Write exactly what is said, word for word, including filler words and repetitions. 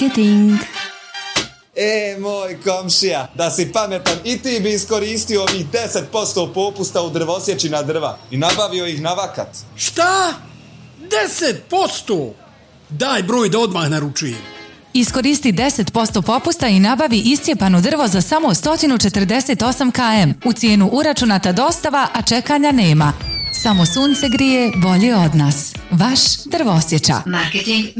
Marketing. E, moj komšija, da si pametan i ti bi iskoristio ovih deset posto popusta u drvosjeći na drva i nabavio ih na vakat. Šta? deset posto? Daj broj da odmah naručujem. Iskoristi deset posto popusta i nabavi iscijepano drvo za samo sto četrdeset osam kilometara. U cijenu uračunata dostava, a čekanja nema. Samo sunce grije bolje od nas. Vaš Drvosječa. Marketing